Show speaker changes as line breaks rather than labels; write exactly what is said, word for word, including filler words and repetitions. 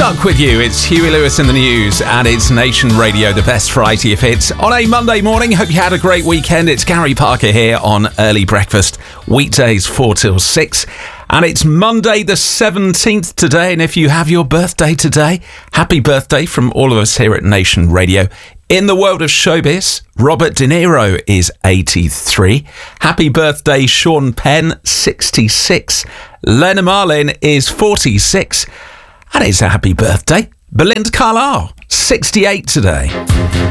Mark with you. It's Huey Lewis in the news, and it's Nation Radio, the best variety of hits on a Monday morning. Hope you had a great weekend. It's Gary Parker here on Early Breakfast, weekdays four till six. And it's Monday the seventeenth today, and if you have your birthday today, happy birthday from all of us here at Nation Radio. In the world of showbiz, Robert De Niro is eighty-three. Happy birthday, Sean Penn, sixty-six. Lena Marlin is forty-six. And it's a happy birthday, Belinda Carlisle, sixty-eight today.